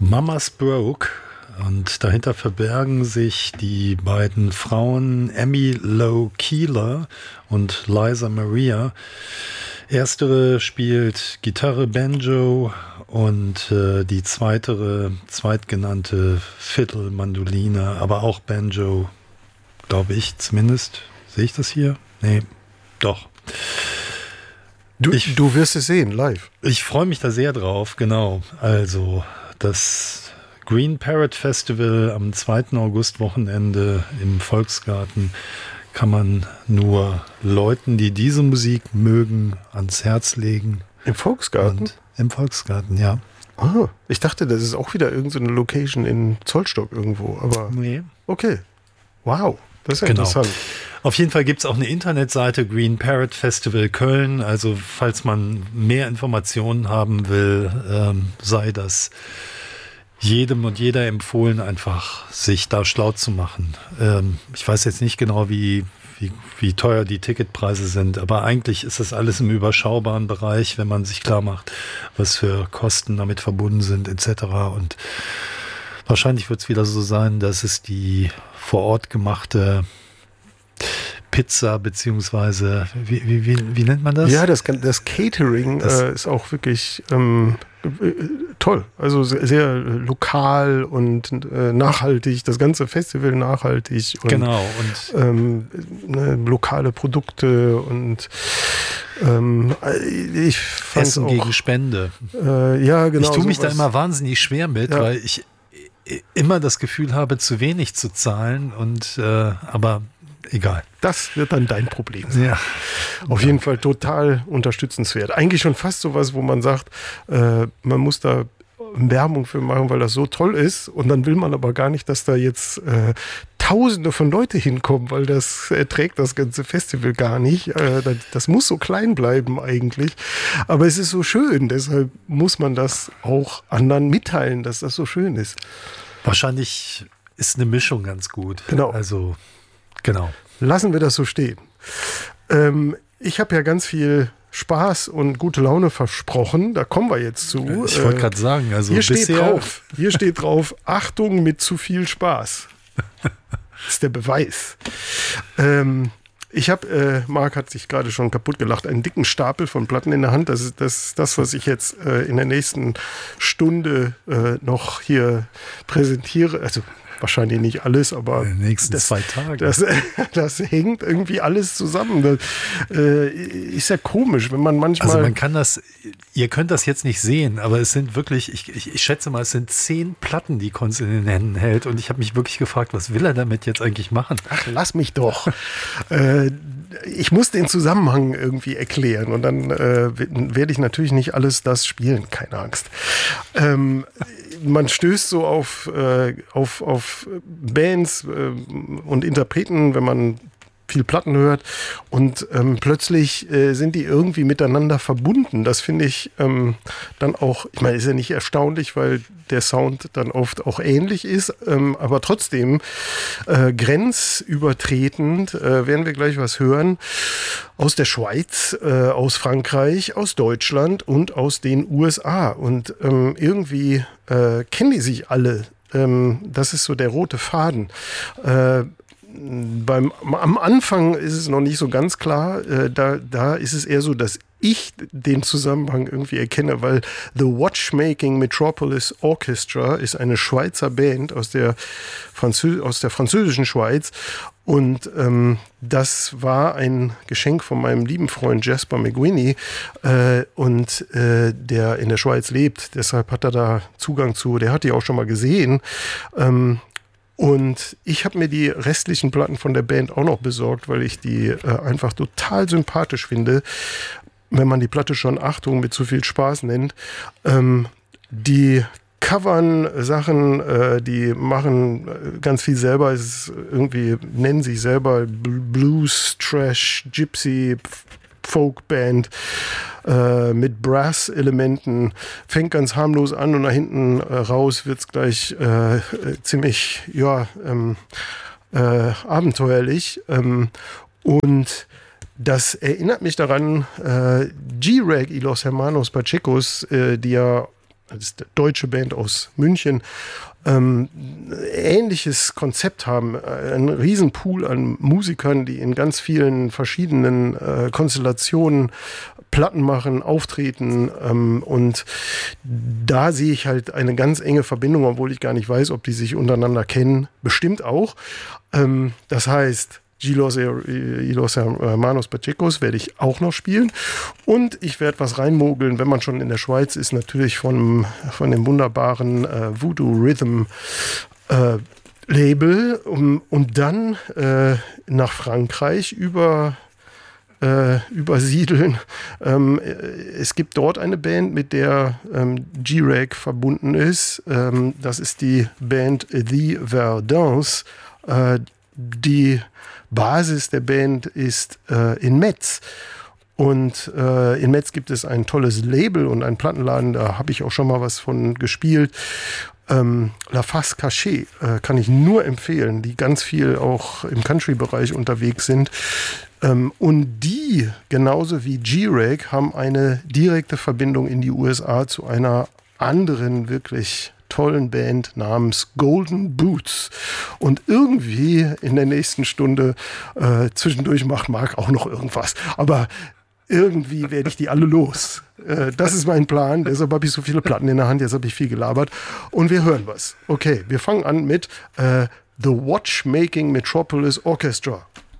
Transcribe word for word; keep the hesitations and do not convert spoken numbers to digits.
Mama's Broke. Und dahinter verbergen sich die beiden Frauen Emmylou Keeler und Liza Maria. Erstere spielt Gitarre, Banjo und äh, die zweitere, zweitgenannte Fiddle, Mandoline, aber auch Banjo, glaube ich zumindest. Sehe ich das hier? Nee, doch. Du, ich, du wirst es sehen, live. Ich freue mich da sehr drauf, genau. Also das Green Parrot Festival am zweiten August Wochenende im Volksgarten kann man nur Leuten, die diese Musik mögen, ans Herz legen. Im Volksgarten? Und Im Volksgarten, ja. Oh, ich dachte, das ist auch wieder irgendeine Location in Zollstock irgendwo, aber nee. Okay. Wow, das ist ja genau. interessant. Auf jeden Fall gibt es auch eine Internetseite, Green Parrot Festival Köln. Also falls man mehr Informationen haben will, ähm, sei das jedem und jeder empfohlen, einfach sich da schlau zu machen. Ähm, ich weiß jetzt nicht genau, wie, wie, wie teuer die Ticketpreise sind, aber eigentlich ist das alles im überschaubaren Bereich, wenn man sich klar macht, was für Kosten damit verbunden sind et cetera. Und wahrscheinlich wird es wieder so sein, dass es die vor Ort gemachte Pizza, beziehungsweise, wie, wie, wie, wie nennt man das? Ja, das, das Catering das äh, ist auch wirklich ähm, toll. Also sehr, sehr lokal und äh, nachhaltig, das ganze Festival nachhaltig. Und, genau. Und ähm, ne, lokale Produkte und ähm, ich fand Essen auch, gegen Spende. Äh, ja, genau. Ich tue mich sowas. da immer wahnsinnig schwer mit, ja. weil ich immer das Gefühl habe, zu wenig zu zahlen und äh, aber egal. Das wird dann dein Problem sein. Ja. Auf jeden Fall total unterstützenswert. Eigentlich schon fast sowas, wo man sagt, äh, man muss da Werbung für machen, weil das so toll ist. Und dann will man aber gar nicht, dass da jetzt äh, Tausende von Leute hinkommen, weil das erträgt das ganze Festival gar nicht. Äh, das, das muss so klein bleiben eigentlich. Aber es ist so schön. Deshalb muss man das auch anderen mitteilen, dass das so schön ist. Wahrscheinlich ist eine Mischung ganz gut. Genau. Also, genau. Lassen wir das so stehen. Ähm, ich habe ja ganz viel Spaß und gute Laune versprochen. Da kommen wir jetzt zu. Ich wollte gerade sagen, also hier bisher steht drauf, hier steht drauf, Achtung mit zu viel Spaß. Das ist der Beweis. Ähm, ich habe, äh, Marc hat sich gerade schon kaputt gelacht, einen dicken Stapel von Platten in der Hand. Das ist das, das was ich jetzt äh, in der nächsten Stunde äh, noch hier präsentiere. Also wahrscheinlich nicht alles, aber in den nächsten das, zwei Tagen. Das, das hängt irgendwie alles zusammen. Das äh, ist ja komisch, wenn man manchmal... Also man kann das, ihr könnt das jetzt nicht sehen, aber es sind wirklich, ich, ich, ich schätze mal, es sind zehn Platten, die Konz in den Händen hält und ich habe mich wirklich gefragt, was will er damit jetzt eigentlich machen? Ach, lass mich doch. äh, ich muss den Zusammenhang irgendwie erklären und dann äh, werde ich natürlich nicht alles das spielen, keine Angst. Ähm, man stößt so auf, äh, auf, auf Bands äh, und Interpreten, wenn man viel Platten hört und ähm, plötzlich äh, sind die irgendwie miteinander verbunden. Das finde ich ähm, dann auch, ich meine, ist ja nicht erstaunlich, weil der Sound dann oft auch ähnlich ist, ähm, aber trotzdem äh, grenzübertretend äh, werden wir gleich was hören aus der Schweiz, äh, aus Frankreich, aus Deutschland und aus den U S A und ähm, irgendwie äh, kennen die sich alle. Ähm, das ist so der rote Faden. Äh, Beim, am Anfang ist es noch nicht so ganz klar, äh, da, da ist es eher so, dass ich den Zusammenhang irgendwie erkenne, weil The Watchmaking Metropolis Orchestra ist eine Schweizer Band aus der, Französ- aus der französischen Schweiz und ähm, das war ein Geschenk von meinem lieben Freund Jasper McWhinney äh, und äh, der in der Schweiz lebt, deshalb hat er da Zugang zu, der hat die auch schon mal gesehen. Ähm, Und ich habe mir die restlichen Platten von der Band auch noch besorgt, weil ich die äh, einfach total sympathisch finde, wenn man die Platte schon Achtung mit zu viel Spaß nennt. Ähm, die covern Sachen, äh, die machen äh, ganz viel selber. Es ist irgendwie, nennen sich selber Blues, Trash, Gypsy, Folkband äh, mit Brass-Elementen, fängt ganz harmlos an und nach hinten äh, raus wird es gleich äh, äh, ziemlich ja, ähm, äh, abenteuerlich. Ähm, und das erinnert mich daran, äh, G-Rag y los Hermanos Pachecos, äh, die ja das ist eine deutsche Band aus München, ähm, ähnliches Konzept haben. Ein riesen Pool an Musikern, die in ganz vielen verschiedenen äh, Konstellationen Platten machen, auftreten ähm, und da sehe ich halt eine ganz enge Verbindung, obwohl ich gar nicht weiß, ob die sich untereinander kennen. Bestimmt auch. Ähm, das heißt, Y Los Hermanos Pachecos werde ich auch noch spielen und ich werde was reinmogeln, wenn man schon in der Schweiz ist, natürlich von, von dem wunderbaren äh, Voodoo Rhythm äh, Label um, und dann äh, nach Frankreich über Äh, übersiedeln. Ähm, es gibt dort eine Band, mit der ähm, G-Rag verbunden ist. Ähm, das ist die Band The Verdants. Äh, die Basis der Band ist äh, in Metz. Und äh, in Metz gibt es ein tolles Label und einen Plattenladen, da habe ich auch schon mal was von gespielt. Ähm, La Face Cachée äh, kann ich nur empfehlen, die ganz viel auch im Country-Bereich unterwegs sind. Ähm, und die, genauso wie G-Rag, haben eine direkte Verbindung in die U S A zu einer anderen wirklich tollen Band namens Golden Boots. Und irgendwie in der nächsten Stunde äh, zwischendurch macht Marc auch noch irgendwas. Aber irgendwie werde ich die alle los. Äh, das ist mein Plan. Deshalb habe ich so viele Platten in der Hand. Jetzt habe ich viel gelabert. Und wir hören was. Okay, wir fangen an mit äh, The Watchmaking Metropolis Orchestra.